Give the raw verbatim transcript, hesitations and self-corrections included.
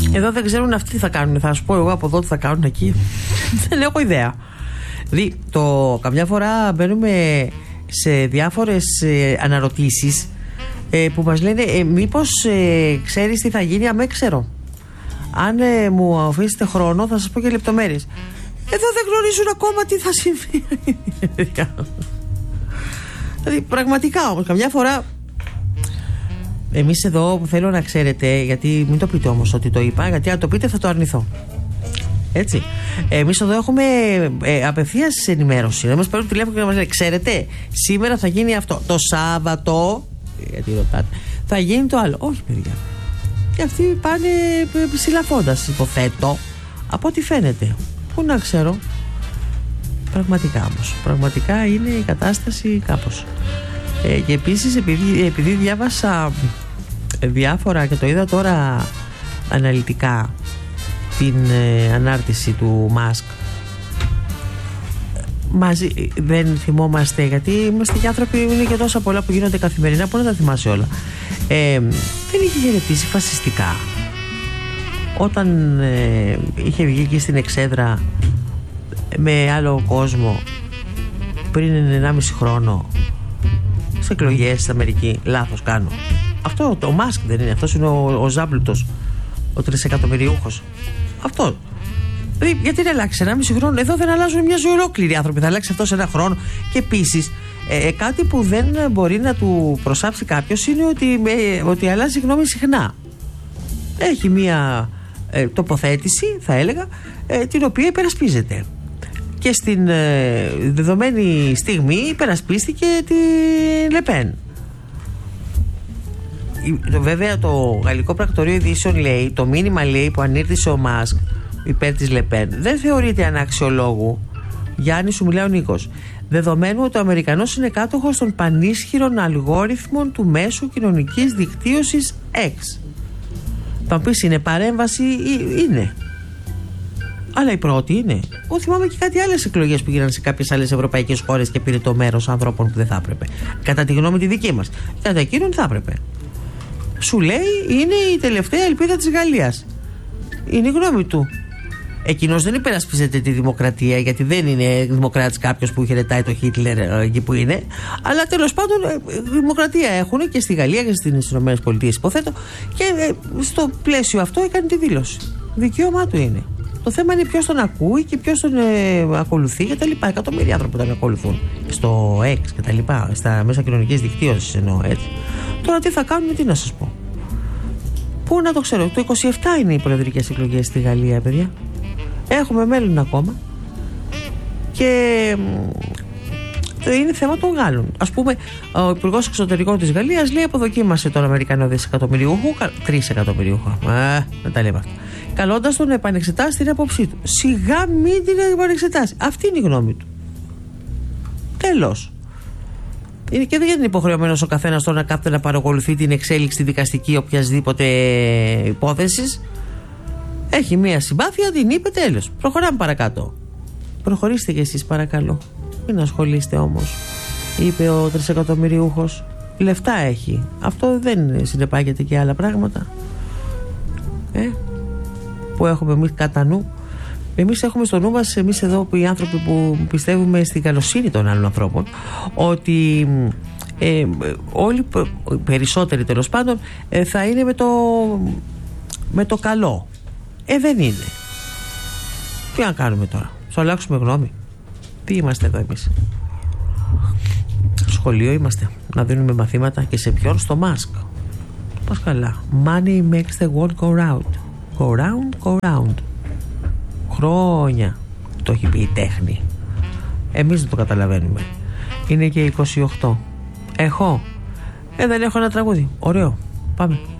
Εδώ δεν ξέρουν αυτοί τι θα κάνουν. Θα σου πω εγώ από εδώ τι θα κάνουν εκεί. Δεν έχω ιδέα. Δηλαδή, το, καμιά φορά μπαίνουμε σε διάφορες ε, αναρωτήσεις ε, που μας λένε ε, μήπως ε, ξέρεις τι θα γίνει, αμέ ξέρω. Αν ε, μου αφήσετε χρόνο θα σας πω και λεπτομέρειες. Εδώ δεν γνωρίζουν ακόμα τι θα συμβεί. Δηλαδή πραγματικά όμως καμιά φορά εμείς εδώ θέλω να ξέρετε, γιατί μην το πείτε όμως ότι το είπα, γιατί αν το πείτε θα το αρνηθώ. Έτσι. Εμείς εδώ έχουμε ε, απευθείας ενημέρωση. Να μας παίρνουν τηλέφωνο και να μας λένε: ξέρετε, σήμερα θα γίνει αυτό. Το Σάββατο, γιατί ρωτάτε, θα γίνει το άλλο. Όχι, παιδιά. Και αυτοί πάνε ψηλαφώντας, υποθέτω, από ό,τι φαίνεται. Πού να ξέρω. Πραγματικά όμως. Πραγματικά είναι η κατάσταση κάπως. Ε, και επίσης, επειδή, επειδή διάβασα διάφορα και το είδα τώρα αναλυτικά την ε, ανάρτηση του Μάσκ, μαζί δεν θυμόμαστε, γιατί είμαστε και άνθρωποι, είναι και τόσα πολλά που γίνονται καθημερινά που να τα θυμάσαι όλα. Ε, δεν είχε χαιρετήσει φασιστικά όταν ε, είχε βγει εκεί στην εξέδρα με άλλο κόσμο πριν ενάμιση χρόνο σε εκλογές στην Αμερική? Λάθος κάνω? Αυτό το Μάσκ δεν είναι? Αυτός είναι ο, ο Ζάμπλουτος, ο τρισεκατομμυριούχος. Αυτό. Δηλαδή, γιατί να αλλάξει ένα μισή χρόνο? Εδώ δεν αλλάζουν μια ζωή ολόκληρη άνθρωποι. Θα αλλάξει αυτό σε ένα χρόνο. Και επίσης, ε, κάτι που δεν μπορεί να του προσάψει κάποιος είναι ότι, ε, ότι αλλάζει γνώμη συχνά. Έχει μια ε, τοποθέτηση, θα έλεγα, ε, την οποία υπερασπίζεται. Και στην ε, δεδομένη στιγμή υπερασπίστηκε τη Λεπέν. Βέβαια το γαλλικό πρακτορείο ειδήσεων λέει, το μήνυμα λέει που ανήρτησε ο Μάσκ υπέρ της Λεπέν δεν θεωρείται αναξιολόγου. Γιάννη, σου μιλάει ο Νίκος. Δεδομένου ότι ο Αμερικανός είναι κάτοχος των πανίσχυρων αλγόριθμων του μέσου κοινωνικής δικτύωσης X. Θα μου πεις, είναι παρέμβαση? Είναι. Αλλά η πρώτη είναι. Εγώ θυμάμαι και κάτι άλλες εκλογές που γίνανε σε κάποιες άλλες ευρωπαϊκές χώρες και πήρε το μέρος ανθρώπων που δεν θα έπρεπε. Κατά τη γνώμη τη δική μας. Κατά εκείνον θα έπρεπε. Σου λέει, είναι η τελευταία ελπίδα της Γαλλίας. Είναι η γνώμη του. Εκείνος δεν υπερασπίζεται τη δημοκρατία, γιατί δεν είναι δημοκράτης κάποιος που χαιρετάει το Χίτλερ εκεί που είναι. Αλλά τέλος πάντων, δημοκρατία έχουν και στη Γαλλία και στις ΗΠΑ, υποθέτω. Και στο πλαίσιο αυτό έκανε τη δήλωση. Δικαίωμά του είναι. Το θέμα είναι ποιος τον ακούει και ποιος τον ε, ακολουθεί και τα λοιπά. Εκατομμύρια άνθρωποι τον ακολουθούν στο X και τα λοιπά, στα μέσα κοινωνικής δικτύωσης εννοώ, έτσι. Τώρα τι θα κάνουμε, τι να σας πω. Πού να το ξέρω. Το είκοσι επτά είναι οι προεδρικές εκλογές στη Γαλλία, παιδιά. Έχουμε μέλλον ακόμα. Και είναι θέμα των Γάλλων. Ας πούμε, ο Υπουργός Εξωτερικών της Γαλλίας λέει: αποδοκίμασε τον Αμερικανό δισεκατομμυριούχο, τρισεκατομμυριούχο. Α, δεν τα λέμε αυτά. Καλώντας τον να επανεξετάσει την άποψή του. Σιγά μην την επανεξετάσει. Αυτή είναι η γνώμη του. Τέλος. Είναι και δεν είναι υποχρεωμένος ο καθένας τώρα να κάθεται να παρακολουθεί την εξέλιξη δικαστική οποιασδήποτε υπόθεσης. Έχει μία συμπάθεια, την είπε, τέλος. Προχωράμε παρακάτω. Προχωρήστε κι εσείς, παρακαλώ. Μην ασχολείστε όμως, είπε ο τρισεκατομμυριούχος. Λεφτά έχει. Αυτό δεν συνεπάγεται και άλλα πράγματα. Ε, που έχουμε εμείς κατά νου. Εμείς έχουμε στο νου μας, εμείς εδώ που οι άνθρωποι που πιστεύουμε στην καλοσύνη των άλλων ανθρώπων, ότι ε, όλοι, περισσότεροι τέλος πάντων, ε, θα είναι με το, με το καλό. Ε, δεν είναι. Τι να κάνουμε τώρα? Θα αλλάξουμε γνώμη? Τι είμαστε εδώ εμείς? Σχολείο είμαστε? Να δίνουμε μαθήματα? Και σε ποιον? Στο Μάσκ. Πώς καλά. Money makes the world go round. Go round, go round. Χρόνια το έχει πει η τέχνη. Εμείς δεν το καταλαβαίνουμε. Είναι και είκοσι οκτώ. Έχω. Ε, δεν έχω ένα τραγούδι. Ωραίο. Πάμε.